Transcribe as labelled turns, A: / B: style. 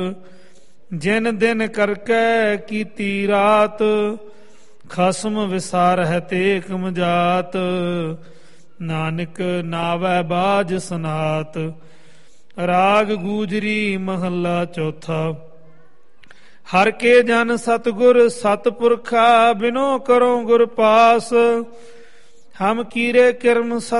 A: ਜਿਨ ਦਿਨ ਕਰਕੇ ਕੀਤੀ ਰਾਤ, ਖਸਮ ਵਿਸਾਰ ਹੈ ਤੇਕ ਮਜਾਤ। ਨਾਨਕ ਨਾਵੈ ਬਾਜ ਸਨਾਤ। ਰਾਗ ਗੂਜਰੀ ਮਹੱਲਾ ਚੌਥਾ। ਹਰ ਕੇ ਜਨ ਸਤਿਗੁਰ ਸਤਿਪੁਰਖਾ, ਬਿਨੋ ਕਰੋ ਗੁਰ ਪਾਸ। ਹਮ ਕੀਰੇ ਕਿਰਮ